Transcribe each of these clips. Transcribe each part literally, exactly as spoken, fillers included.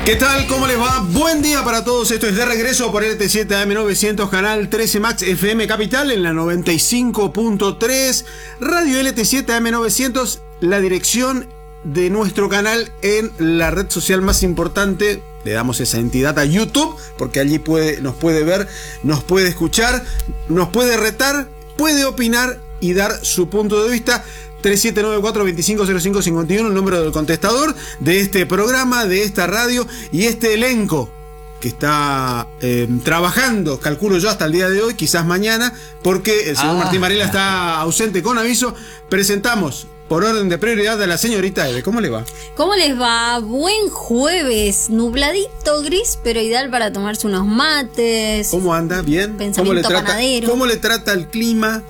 ¿Qué tal? ¿Cómo les va? Buen día para todos. Esto es De Regreso por L T siete A M novecientos, canal trece Max F M Capital en la noventa y cinco punto tres. Radio L T siete A M novecientos, la dirección de nuestro canal en la red social más importante. Le damos esa entidad a YouTube porque allí puede, nos puede ver, nos puede escuchar, nos puede retar, puede opinar y dar su punto de vista. tres siete nueve cuatro, dos cinco cero cinco cinco uno, el número del contestador de este programa, de esta radio y este elenco que está eh, trabajando, calculo yo, hasta el día de hoy, quizás mañana, porque el señor ah. Martín Varela está ausente con aviso. Presentamos por orden de prioridad a la señorita Eve. ¿Cómo le va? ¿Cómo les va? Buen jueves, nubladito, gris, pero ideal para tomarse unos mates. ¿Cómo anda? ¿Bien? Pensamiento ¿Cómo le trata, panadero. ¿Cómo le trata el clima?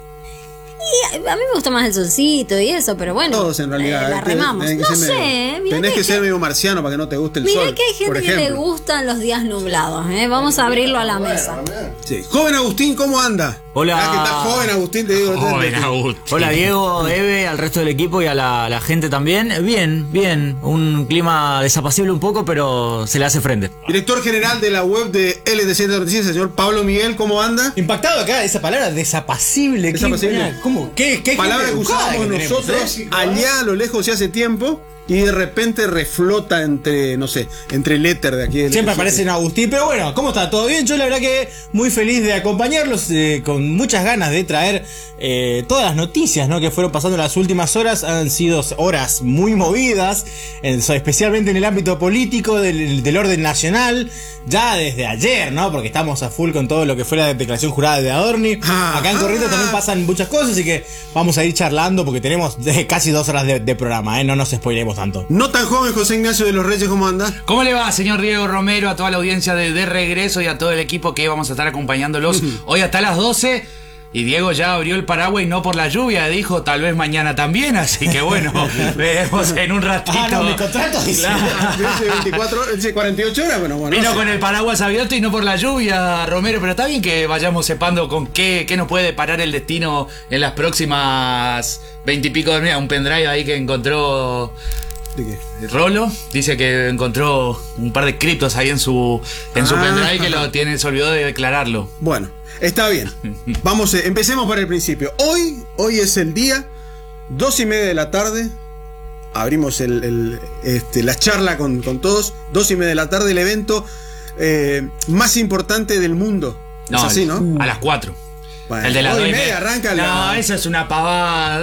Y a mí me gusta más el solcito y eso, pero bueno. Todos en realidad. Eh, la remamos. Tenés, tenés no sé. Medio, tenés que, que ser medio marciano para que no te guste el mirá sol. Mirá que hay gente que le gustan los días nublados. ¿eh? Vamos a abrirlo a la mesa. Sí. Joven Agustín, ¿cómo anda? Hola. Ah, ¿qué tal? Joven Agustín, te digo. Joven Agustín. Hola Diego, Eve, al resto del equipo y a la, la gente también. Bien, bien. Un clima desapacible un poco, pero se le hace frente. Director general de la web de L T siete Noticias, señor Pablo Miguel, ¿cómo anda? Impactado acá esa palabra, desapacible. Desapacible. ¿Cómo? ¿Qué? ¿Qué? Palabra que usábamos nosotros ¿eh? allá a lo lejos y hace tiempo. Y de repente reflota entre, no sé, entre el éter de aquí. Siempre aparece en Agustín, pero bueno, ¿cómo está? ¿Todo bien? Yo la verdad que muy feliz de acompañarlos, eh, con muchas ganas de traer eh, todas las noticias, ¿no? Que fueron pasando en las últimas horas. Han sido horas muy movidas, en, especialmente en el ámbito político, del, del orden nacional, ya desde ayer, ¿no? Porque estamos a full con todo lo que fue la declaración jurada de Adorni. Ah, Acá en Corrientes ah, también pasan muchas cosas, así que vamos a ir charlando porque tenemos casi dos horas de, de programa, ¿eh? No nos spoilemos tanto. No tan joven, José Ignacio de los Reyes, ¿cómo anda? ¿Cómo le va, señor Diego Romero, a toda la audiencia de De Regreso y a todo el equipo que vamos a estar acompañándolos uh-huh. hoy hasta las doce? Y Diego ya abrió el paraguas y no por la lluvia, dijo tal vez mañana también, así que bueno, veremos en un ratito. Ah, no, mi contrato dice veinticuatro, cuarenta y ocho horas, bueno, bueno. Vino con el paraguas abierto y no por la lluvia, Romero, pero está bien que vayamos sepando con qué, qué nos puede parar el destino en las próximas veintipico de días. Un pendrive ahí que encontró... ¿De qué? Rolo dice que encontró un par de criptos ahí en su en su ah, pendrive que lo tiene, se olvidó de declararlo. Bueno, está bien. Vamos, eh, empecemos por el principio. Hoy, hoy es el día, dos y media de la tarde. Abrimos el, el, este, la charla con, con todos. Dos y media de la tarde, el evento eh, más importante del mundo. No, es así, ¿no? A las cuatro. Bueno, el de las dos y media arranca la... No, eso es una pavada.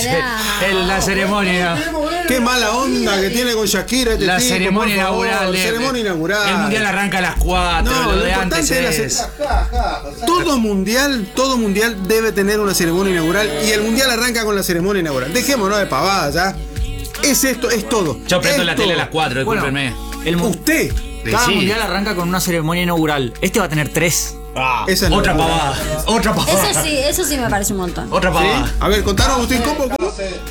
El, la ceremonia. Qué mala onda que tiene con Shakira este La tipo, ceremonia inaugural. La ceremonia inaugural. El mundial arranca a las cuatro. No, lo lo de antes es... es todo mundial, todo mundial debe tener una ceremonia inaugural y el mundial arranca con la ceremonia inaugural. Dejémonos de pavadas ya. Es esto, es todo. Yo prendo es la todo. tele a las cuatro, discúlpenme. Bueno, el mu- Usted. Cada sí. mundial arranca con una ceremonia inaugural. Este va a tener tres. Ah, Esa otra no pavada. Otra pavada. Eso sí, eso sí me parece un montón. Otra pavada. ¿Sí? A ver, contanos, Agustín, ¿cómo? cómo?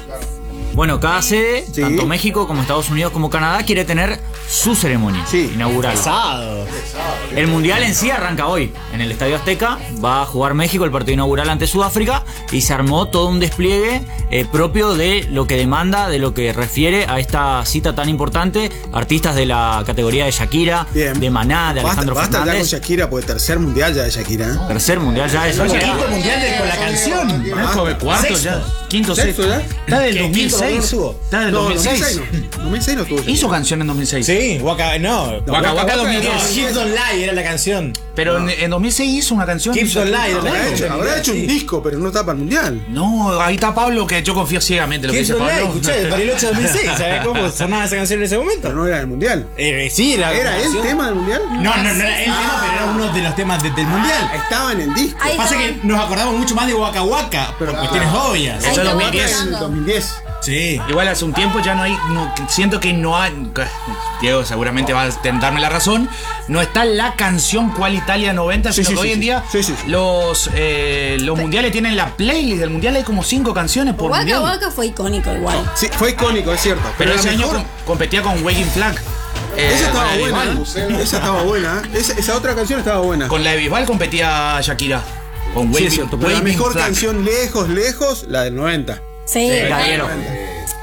Bueno, cada sede, sí. tanto México como Estados Unidos como Canadá, quiere tener su ceremonia sí. inaugural. Pesado. El mundial en sí arranca hoy en el Estadio Azteca. Va a jugar México el partido inaugural ante Sudáfrica y se armó todo un despliegue eh, propio de lo que demanda, de lo que refiere a esta cita tan importante. Artistas de la categoría de Shakira, bien. de Maná, de Alejandro basta, Fernández. Basta ya con Shakira, porque tercer mundial ya de Shakira. ¿eh? Tercer mundial ya es. No, ya quinto mundial de, con la canción. Ah, cuarto sexto. ya. Quinto, ¿Sexto sexto. ya? Está del dos mil seis. Está del No, dos mil seis. no. dos mil seis no estuvo. Hizo canción en dos mil seis. Sí, Waka, no. No, Waka Waka Waka dos mil diez. No, Hips Don't Lie era la canción. Pero no. en, en dos mil seis hizo una canción. Hips Don't Lie era la Habrá canción. hecho, habrá hecho un Sí. disco, pero no está para el mundial. No, ahí está Pablo, que yo confío ciegamente en lo que Hips dice Don't Lie, Pablo. escuché, el Bariloche dos mil seis. ¿Sabés cómo sonaba esa canción en ese momento? Pero no era del mundial. Eh, sí, era. ¿Era el canción. tema del mundial? No, no, no era el tema, pero era uno de los temas de- del mundial. Ah, estaba en el disco. Ahí Pasa está. que nos acordamos mucho más de Waka Waka, por cuestiones obvias. Ahí Eso es está dos mil diez. buscando. En dos mil diez. Sí. Igual hace un tiempo ya no hay, no, siento que no hay, Diego seguramente va a darme la razón, no está la canción Cual Italia noventa, Sí, sino sí, que sí, hoy en sí. día Sí, sí, sí. los eh, los mundiales tienen la playlist del mundial, hay como cinco canciones por Waka mundial. Waka fue icónico igual. Sí, fue icónico, es cierto. Pero la ese año mejor- com- competía con Waking Flag. Eh, Esa estaba con la de buena, Bisbal. ¿eh? Esa estaba buena, ¿eh? Esa, esa otra canción estaba buena. Con la de Bisbal competía Shakira. Con Sí, Waving, es cierto, pero la Waving mejor Flag. canción lejos, lejos, la del noventa. Sí, la bueno. dieron.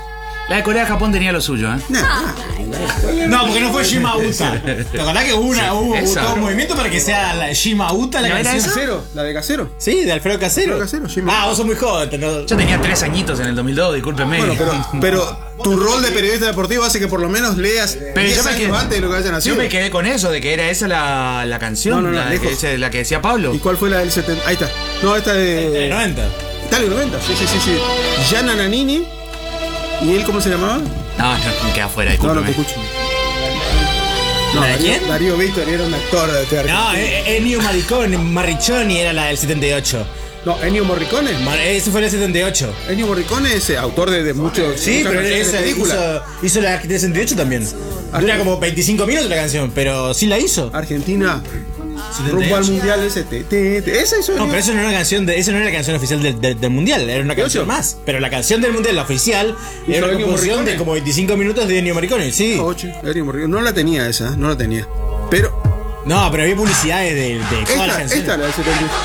La de Corea-Japón tenía lo suyo, ¿eh? Nah, No, porque no fue Shima Uta. ¿Te acordás que hubo, una, hubo Esa. todo un movimiento para que sea la Shima Uta la ¿No era canción? esa? Casero, la de Casero. Sí, de Alfredo Casero. Alfredo Casero, Shima. Ah, vos sos muy joven. te- no- Yo tenía tres añitos en el dos mil dos, discúlpeme. Bueno, pero, pero tu rol de periodista deportivo hace que por lo menos leas Pero diez yo me años quedé- antes de lo que hayan nacido. Yo me quedé con eso, de que era esa la, la canción, No, no, no, la, que, lejos. esa- la que decía Pablo. ¿Y cuál fue la del setenta? Ahí está. No, esta De de. noventa. Italia noventa. Sí, sí, sí, sí. Gianna Nannini. ¿Y él cómo se llamaba? No, no, me queda afuera, No, no te discúlpeme. escucho. ¿La de Darío, quién? Darío Víctor era un actor de teatro. No, eh, Ennio Morricone, Marriccioni era la del setenta y ocho. No, Ennio Morricone. Mar- Ese fue el setenta y ocho. Ennio Morricone es eh, autor de, de muchos. Sí, muchas pero canciones de esa películas. hizo, hizo la del setenta y ocho también. Dura como veinticinco minutos la canción, pero sí la hizo. Argentina. setenta y Rumbo al ocho. mundial ese. Te, te, te. Esa hizo. No, Ennio. pero eso no era una canción de, eso no era la canción oficial del, del- del mundial, era una canción ocho. más. Pero la canción del mundial, la oficial, ¿Hizo era una Ennio composición Morricone? de como veinticinco minutos de Ennio Morricone, sí. Ocho, Ennio Morricone. No la tenía esa, no la tenía. Pero. No, pero había publicidades de, de todas las Esta, canciones. esta es la del setenta y ocho.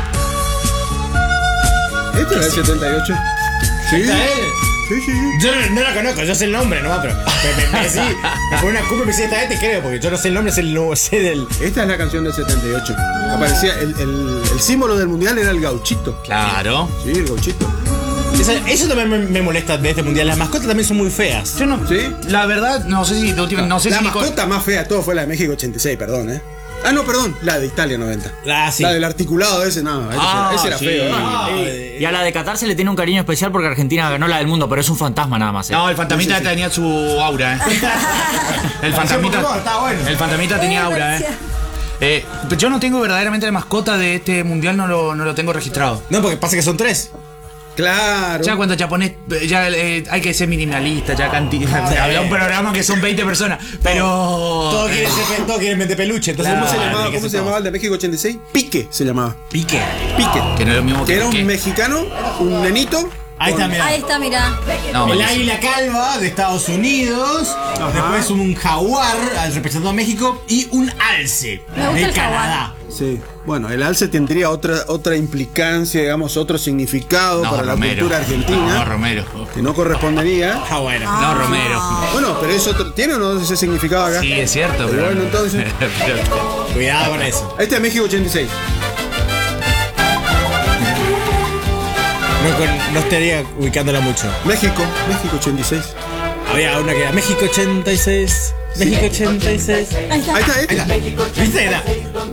Esta es la del setenta y ocho. Sí. ¿Esta es? Sí, sí, sí. Yo no, no la conozco, yo sé el nombre nomás, pero me, me, me, decí- me pone una culpa y me dice esta vez te creo, porque yo no sé el nombre, sé, el, no, sé del. Esta es la canción del setenta y ocho. Aparecía el, el, el símbolo del mundial era el gauchito. Claro. Sí, el gauchito. Esa- eso también me, me molesta de este mundial. Las mascotas también son muy feas. Yo no. ¿Sí? La verdad, no sé si de última- no sé La si Nico- mascota más fea de todo fue la de México ochenta y seis, perdón, ¿eh? Ah, no, perdón, la de Italia noventa. Ah, sí. La del articulado ese, no, ese, Ah, era, ese era sí. feo. ¿eh? Ah, Eh, Y a la de Qatar se le tiene un cariño especial porque Argentina ganó la del mundo, pero es un fantasma nada más. ¿eh? No, el fantasmita Sí, sí, sí. tenía su aura, ¿eh? El fantasmita. Pokémon, está bueno. El fantasmita tenía aura, ¿eh? Eh, yo no tengo verdaderamente la mascota de este mundial, no lo, no lo tengo registrado. No, porque pasa que son tres. Claro. Ya cuando japonés, ya eh, hay que ser minimalista, ya canti- había un programa que son veinte personas, pero Todos quieren, ser, todos quieren vender peluche. Entonces, ¿Cómo se ah, llamaba, tiene que cómo ser se llamaba el todos. de México ochenta y seis? Pique se llamaba. Pique. Pique. que no es lo mismo Que que, era un que- mexicano, un nenito. Ahí está, mirá. Ahí está, mirá. No, El malísimo. águila calva de Estados Unidos. Después un jaguar al representando a México. Y un alce Me gusta de el jaguar. Canadá. Sí. Bueno, el alce tendría otra, otra implicancia, digamos, otro significado No, para la Romero. cultura argentina. No, Romero. Que no correspondería. Ah, bueno. No, Romero. Bueno, pero eso tiene o no ese significado acá. Sí, es cierto, Pero pero. bueno, entonces. pero- Cuidado con eso. Este es México ochenta y seis. No, con- no estaría ubicándola mucho. México, México ochenta y seis. Había una que era México ochenta y seis. México ochenta y seis. Ahí está. Ahí está, este. ¿Viste? Era.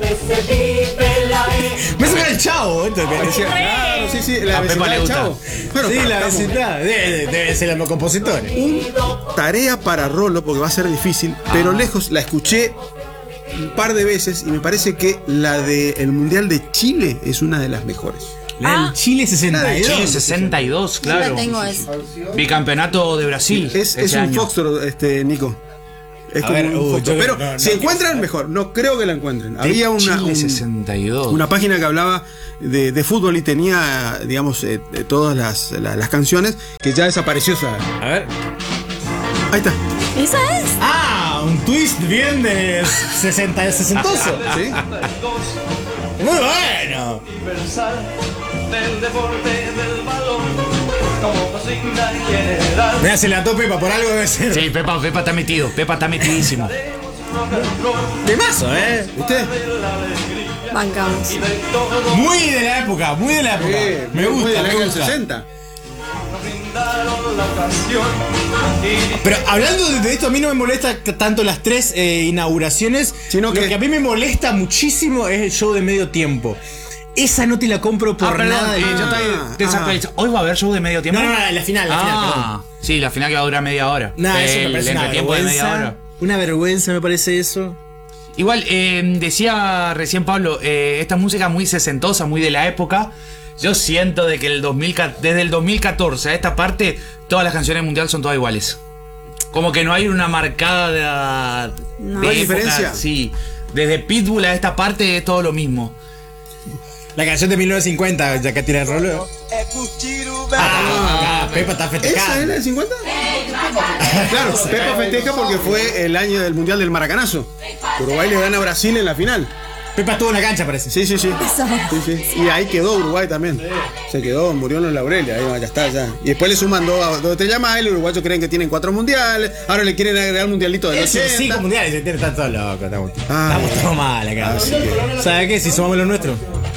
Me suena el chavo, esto que decía. Claro, sí, sí, la A Pepa vecindad le del gusta. Chavo. Bueno, Sí, la estamos- vecindad. Debe, debe ser los compositores. Tarea para Rolo, porque va a ser difícil, pero Ah. lejos, la escuché un par de veces y me parece que la del Mundial de Chile es una de las mejores. La del Ah. Chile sesenta y dos. Chile sesenta y dos, Yo la claro. tengo esa. Bicampeonato de Brasil. Es, es ese un año. foxtrot, este, Nico. Es A como ver, un uh, foxtrot. yo- Pero no, no, si no, encuentran, no. mejor. No creo que la encuentren. Había una, Chile un- sesenta y dos. una página que hablaba de, de fútbol y tenía, digamos, eh, de todas las, la- las canciones que ya desapareció. ¿Sabes? A ver. Ahí está. ¿Esa es? Ah, un twist bien de sesenta, sesentoso. ¿Sí? Muy bueno. del deporte del balón, como consigna y general. Mira, se levantó Pepa, por algo debe ser. Sí, Pepa, Pepa está metido. Pepa está metidísimo. Temazo, eh. ¿Viste? Bancamos. Muy de la época, muy de la época. Sí, me muy gusta, de la me década del gusta. sesenta. Brindaron la ocasión y Pero hablando de esto, a mí no me molesta c- tanto las tres eh, inauguraciones. Sino Lo que- que a mí me molesta muchísimo es el show de medio tiempo. Esa no te la compro por Ah, perdón, nada. eh, del yo mundo. estaba desactualizado. Hoy va a haber show de medio tiempo. No, no, no, la final, la final, Ah, sí, la final que va a durar media hora. Nah, eso me El parece una entretiempo de media vergüenza. hora. Una vergüenza me parece eso. Igual, eh, decía recién Pablo, eh, esta música muy sesentosa, muy de la época. Yo siento de que el dos mil, desde el dos mil catorce a esta parte, todas las canciones mundial son todas iguales. Como que no hay una marcada de, No. de ¿Hay época, diferencia? Sí, desde Pitbull a esta parte es todo lo mismo. La canción de mil novecientos cincuenta, ya que tira el rolo. Ah, acá, Pepa está ¿Esa festejando. es la del cincuenta? Claro, Pepa festeja porque fue el año del Mundial del Maracanazo. Uruguay le gana a Brasil en la final. Pepa estuvo en la cancha, parece. Sí, sí, sí. Sí, sí. Y ahí quedó Uruguay también. Se quedó, murió en los laureles. Ahí va, ya está, ya. Y después le suman dos, dos estrellas más. Los uruguayos creen que tienen cuatro mundiales. Ahora le quieren agregar un mundialito de los Eso, ochenta. cinco mundiales, se tiene tanto loco. Estamos, Ay. estamos todos mal acá. Así que- ¿Sabes qué? Si sumamos lo nuestro.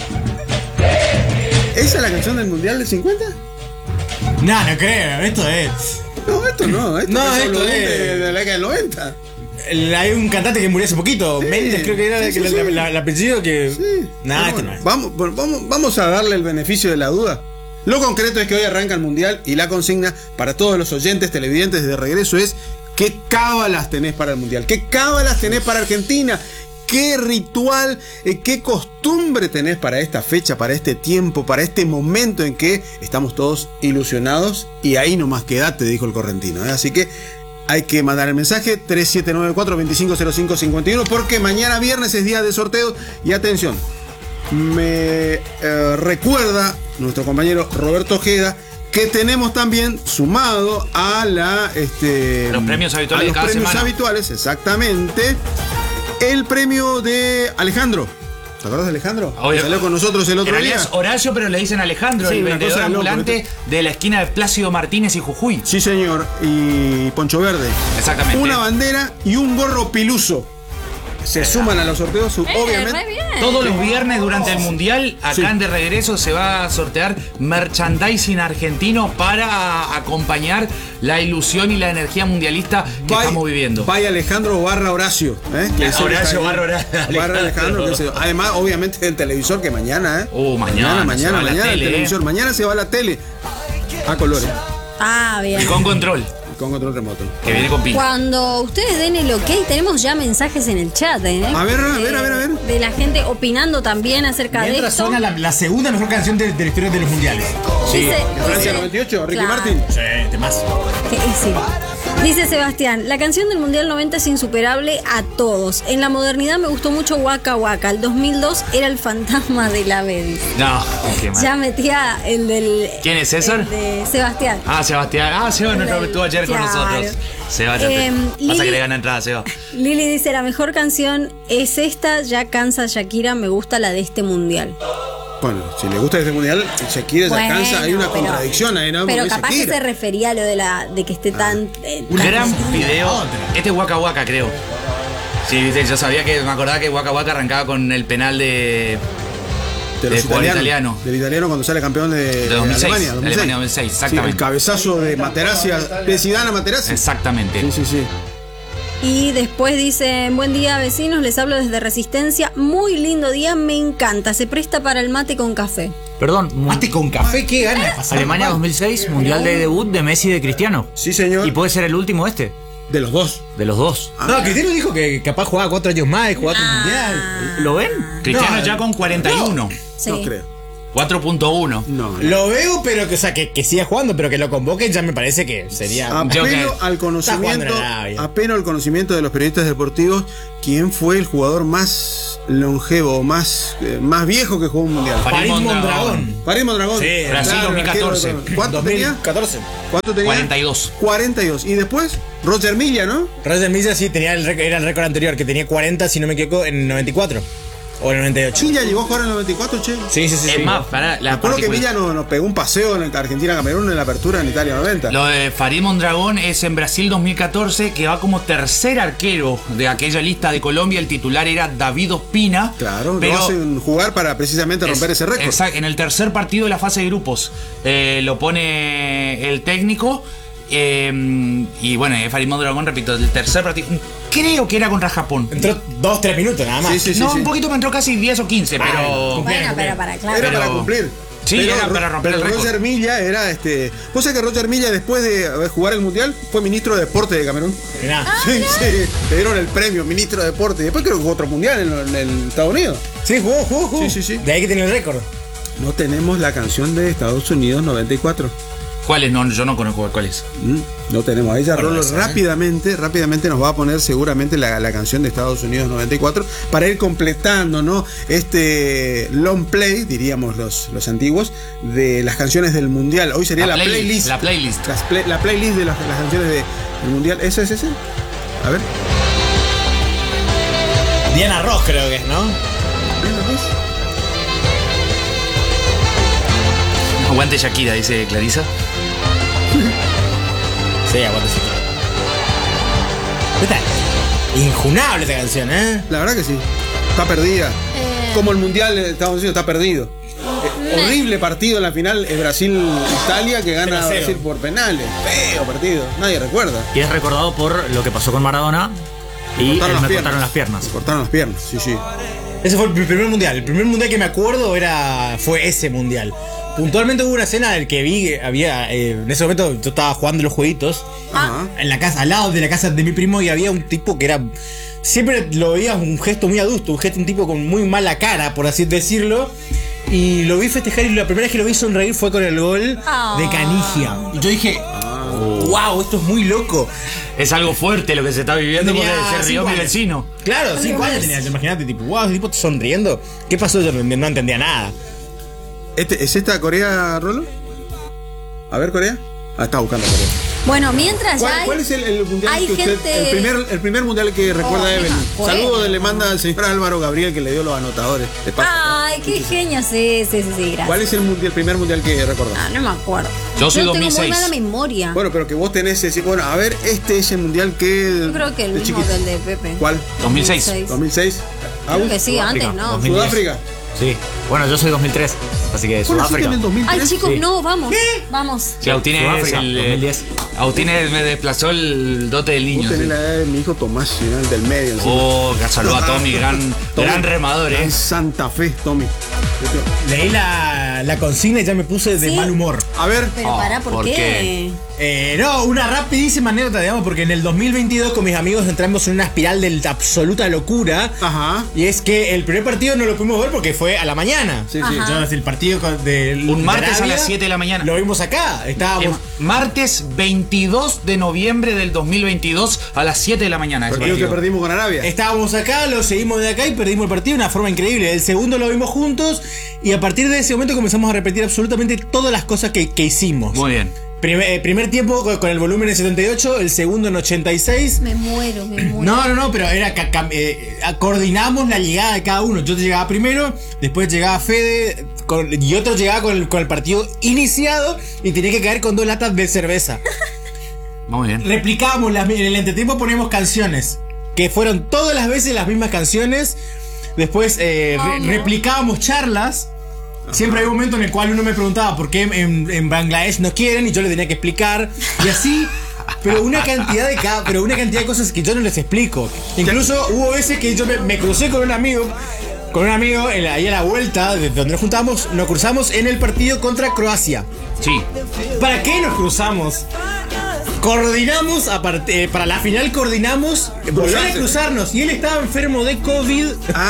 ¿Esa es la canción del mundial del cincuenta? No, no creo. Esto es. No, esto no. Esto No, es esto solo es- de, de la década del noventa. El- Hay un cantante que murió hace poquito. Sí, Méndez, creo que era sí, sí, el, sí. la- la- el apellido que. Sí. Nah, Pero esto bueno, no es. vamos, bueno, vamos, vamos a darle el beneficio de la duda. Lo concreto es que hoy arranca el mundial y la consigna para todos los oyentes televidentes de regreso es: ¿qué cábalas tenés para el mundial? ¿Qué cábalas tenés para Argentina? ¿Qué ritual, eh, qué costumbre tenés para esta fecha, para este tiempo, para este momento en que estamos todos ilusionados? Y ahí nomás quedate, dijo el correntino, ¿eh? Así que hay que mandar el mensaje tres siete nueve cuatro, dos cinco cero cinco, cinco uno porque mañana viernes es día de sorteo. Y atención, me eh, recuerda nuestro compañero Roberto Ojeda que tenemos también sumado a la este, Los premios habituales a los de cada premios semana. habituales, exactamente, el premio de Alejandro. ¿Te acuerdas de Alejandro? Obvio. Que salió con nosotros el En otro realidad día. es Horacio, pero le dicen Alejandro, Sí, el una vendedor cosa de loco, ambulante de la esquina de Plácido Martínez y Jujuy. Sí, señor. Y Poncho Verde. Exactamente. Una bandera y un gorro piluso. Se suman a los sorteos, su- Eh, obviamente. re bien. Todos los viernes durante el Mundial, acá Sí. en De Regreso, se va a sortear merchandising argentino para acompañar la ilusión y la energía mundialista que Vaya- estamos viviendo. Vaya Alejandro barra Horacio. ¿eh? Que es el Horacio que está- barra Horacio. barra Alejandro. que se- además, obviamente, el televisor que mañana. ¿eh? Uh, mañana, Mañana, se va mañana, a la mañana el tele, ¿eh? televisor. Mañana se va a la tele. A colores. Ah, bien. Con control, Con control remoto. que viene con pila. Cuando ustedes den el ok, tenemos ya mensajes en el chat, ¿eh? A ver, a ver, a ver, a ver. De la gente opinando también acerca de Mientras esto. suena la, la segunda mejor canción de, de la historia de los mundiales. Dice, Francia dice- noventa y ocho, Ricky Claro. Martin. Sí, temazo. Que- sí. Dice Sebastián, la canción del Mundial noventa es insuperable a todos. En la modernidad me gustó mucho Waka Waka. El dos mil dos era el fantasma de la B. No, qué mal. Ya metía el del... ¿Quién es César? el de Sebastián. Ah, Sebastián. Ah, Seba no Claro. estuvo ayer con nosotros. Seba, ya te- Em, pasa Lili- que le gana entrada, Seba. Lili dice, la mejor canción es esta, ya cansa Shakira, me gusta la de este Mundial. Bueno, si le gusta este mundial, Shakira se Bueno, cansa. Hay una pero- contradicción ahí, ¿no? Pero Porque capaz que Shakira. se refería a lo de la de que esté tan... eh, Un tan- gran video. Este es Waka Waka, creo. Sí, viste, yo sabía que me acordaba que Waka Waka arrancaba con el penal de. de los de jugador italianos, italiano. Del italiano cuando sale campeón de, De dos mil seis, Alemania. de Alemania dos mil seis, Sí, exactamente. el cabezazo de Materazzi, a- de Zidane a Materazzi. Exactamente. Sí, sí, sí. Y después dicen, buen día vecinos, les hablo desde Resistencia, muy lindo día, me encanta, se presta para el mate con café. Perdón, mu- Mate con café, qué ganas de pasar. Alemania dos mil seis, mundial de debut de Messi y de Cristiano. Sí, señor. Y puede ser el último este, De los dos. de los dos. No, Cristiano dijo que capaz jugaba cuatro años más y jugaba otro mundial. ¿Lo ven? Cristiano No, ya con cuarenta y uno. Sí. No creo. cuatro punto uno. No, no. Lo veo, pero que, o sea, que, que siga jugando, pero que lo convoquen ya me parece que sería. Yo Apelo que- al Está conocimiento, jugando en Arabia. apelo al conocimiento de los periodistas deportivos, quién fue el jugador más longevo o más, eh, más viejo que jugó un mundial. Farid Farid Mondragón. Mondragón. Farid Mondragón. Sí, Brasil Claro, dos mil catorce. el arquero de- ¿Cuánto dos mil tenía? catorce. ¿Cuánto tenía? cuarenta y dos. cuarenta y dos. Y después, Roger Milla, ¿no? Roger Milla sí tenía el récord, era el récord anterior, que tenía cuarenta, si no me equivoco, en noventa y cuatro. O en noventa y ocho. Milla llegó a jugar en el noventa y cuatro, che. Sí, sí, sí. Es sí. más, para Me la acuerdo que particula- Milla nos, nos pegó un paseo en el Argentina-Camerún en la apertura en Italia noventa. Lo de Farid Mondragón es en Brasil dos mil catorce, que va como tercer arquero de aquella lista de Colombia. El titular era David Ospina. Claro, pero lo hacen jugar para precisamente romper Es- ese récord. exacto, en el tercer partido de la fase de grupos eh, lo pone el técnico. eh, y bueno, eh, Farid Mondragón, repito, el tercer partido. Creo que era contra Japón. Entró dos, tres minutos nada más. Sí, sí, sí. no, sí. un poquito me entró casi diez o quince, pero. Bueno, Cumpleaños, pero para, claro. Era Pero- para cumplir. Sí, era para romper pero el récord. Roger Milla era este. ¿Vos sabés que Roger Milla, después de haber jugar el mundial, fue ministro de Deporte de Camerún? Mirá. sí, sí. Le dieron el premio ministro de Deporte. Y después creo que jugó otro mundial en, en Estados Unidos. Sí, jugó, jugó, jugó. Sí, sí, sí. De ahí que tenía el récord. No tenemos la canción de Estados Unidos noventa y cuatro. ¿Cuáles? No, yo no conozco cuáles. Mm, No tenemos. Ahí ya Bueno, Rolo esa, ¿eh? rápidamente, rápidamente nos va a poner seguramente la, la canción de Estados Unidos noventa y cuatro para ir completando, ¿no? Este long play, diríamos los, los antiguos, de las canciones del mundial. Hoy sería la, La playlist, playlist. la playlist. Las play- la playlist de las, las canciones de- del mundial. ¿Ese es ese? A ver. Diana Ross creo que es, ¿no? ¿Ves? Aguante Shakira, dice Clarisa. Sí, aguante Shakira. Está injunable esta canción, ¿eh? La verdad que sí. Está perdida. Eh. Como el mundial, eh, estamos diciendo, está perdido. Eh, horrible partido en la final es Brasil-Italia que gana cero. Brasil por penales. Feo partido. Nadie recuerda. Y es recordado por lo que pasó con Maradona y Cortaron él las me piernas. cortaron las piernas. Se cortaron las piernas, sí, sí. Ese fue el primer mundial. El primer mundial que me acuerdo era fue ese mundial. Puntualmente hubo una escena en la que vi que había. Eh, en ese momento yo estaba jugando los jueguitos. Ajá. En la casa, al lado de la casa de mi primo, y había un tipo que era. Siempre lo veía un gesto muy adusto, un gesto, un tipo con muy mala cara, por así decirlo. Y lo vi festejar, y la primera vez que lo vi sonreír fue con el gol Oh. de Canigia. Y yo dije, wow, esto es muy loco. Es algo fuerte lo que se está viviendo Tenía porque se rió cinco mi años. vecino. Claro, cinco años tenías, imagínate, tipo, wow, ese tipo está sonriendo. ¿Qué pasó? Yo no, no entendía nada. Este, ¿Es esta Corea, Rolo? A ver, Corea. Ah, está buscando Corea. Bueno, mientras ¿Cuál, ya hay, cuál es el, el mundial hay que usted, gente- el primer el primer mundial que recuerda Oh, a Evelyn? no, Saludos bueno. le manda al señor Álvaro Gabriel que le dio los anotadores. De paso. Ay, qué genio, sí, sí, sí, sí, gracias. ¿Cuál es el mundial, el primer mundial que recordás? Ah, no me acuerdo. Yo soy tengo dos mil seis. muy mala memoria. Bueno, pero que vos tenés ese, bueno, a ver, este es el mundial que Yo creo que el de mismo chiquito. del de Pepe. ¿Cuál? dos mil seis. ¿dos mil seis? Creo que sí, Sudáfrica, antes no. dos mil diez. Sudáfrica. Sí. Bueno, yo soy dos mil tres, así que ¿Vos naciste Sudáfrica. en el dos mil tres? Ay, chicos, Sí. no, vamos. Vamos. Sí, Agustín es Sudáfrica, el. dos mil diez. Agustín es- me desplazó el dote del Vos niño. tenés sí. la edad de mi hijo Tomás, ¿no? El del medio. encima. Oh, que saludó a Tommy, gran, Tommy. gran remador, Gran eh. Santa Fe, Tommy. Leí la, la consigna y ya me puse de Sí. mal humor. A ver, Pero Oh, pará, ¿por, ¿por qué? qué? Eh, no, una rapidísima anécdota, digamos, porque en el dos mil veintidós con mis amigos entramos en una espiral de absoluta locura. ajá. Y es que el primer partido no lo pudimos ver porque fue a la mañana. Sí, sí. Ajá. Yo, el partido con- de Un martes Arabia, a las siete de la mañana. Lo vimos acá. Estábamos. Eh, Martes veintidós de noviembre del dos mil veintidós a las siete de la mañana. ese Partido que partido. perdimos con Arabia. Estábamos acá, lo seguimos de acá y perdimos el partido de una forma increíble. El segundo lo vimos juntos y a partir de ese momento comenzamos a repetir absolutamente todas las cosas que, que hicimos. Muy bien. Primer, eh, primer tiempo con, con el volumen en setenta y ocho, el segundo en ochenta y seis. Me muero, me muero. No, no, no, pero era ca- cam- eh, coordinamos la llegada de cada uno. Yo llegaba primero, después llegaba Fede con- y otro llegaba con el, con el partido iniciado y tenía que caer con dos latas de cerveza. Muy bien. Replicábamos las, en el entretiempo poníamos canciones que fueron todas las veces las mismas canciones. Después eh, Oh, re- no. replicábamos charlas. Siempre hay un momento en el cual uno me preguntaba por qué en, en Bangladesh no quieren y yo le tenía que explicar. Y así, pero una cantidad de ca- pero una cantidad de cosas que yo no les explico. Incluso hubo veces que yo me, me crucé con un amigo, con un amigo en la- ahí a la vuelta de donde nos juntamos, nos cruzamos en el partido contra Croacia. Sí. ¿Para qué nos cruzamos? Coordinamos, aparte, eh, para la final coordinamos volver a cruzarnos. Y él estaba enfermo de COVID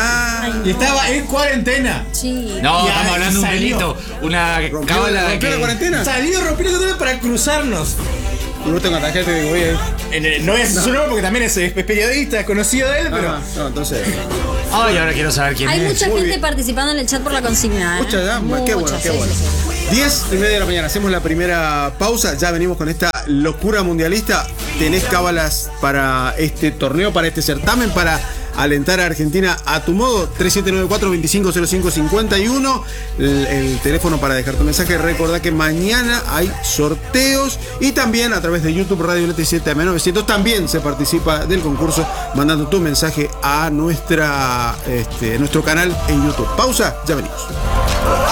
Ah, y estaba en cuarentena. Sí. No, Y estamos ahí hablando de un salió. delito. Una ¿rompió, cábala de rompió la que. cuarentena? Salió rompiendo todo para cruzarnos. Y vos tengo tarjeta y digo, oye. En el- no voy a decir su nombre porque también es, es periodista, es conocido de él, pero. Ajá, no, entonces. Ay, ahora quiero saber quién Hay es. mucha Muy gente bien. participando en el chat por la consigna. ¿eh? Muchas ya, qué bueno, Muchas, qué sí, bueno. sí, sí. diez y media de la mañana, hacemos la primera pausa. Ya venimos con esta locura mundialista. Tenés cábalas para este torneo, para este certamen, para alentar a Argentina a tu modo. tres siete nueve cuatro, dos cinco cero cinco, cinco uno. El, el teléfono para dejar tu mensaje. Recordá que mañana hay sorteos. Y también a través de YouTube Radio L T siete A M novecientos también se participa del concurso mandando tu mensaje a nuestra, este, nuestro canal en YouTube. Pausa, ya venimos.